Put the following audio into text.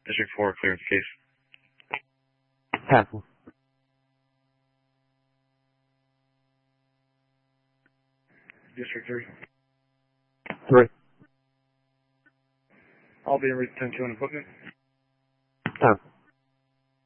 District 4, clearance case. Passing. District 3. 3. I'll be in route 10-2 and equipment.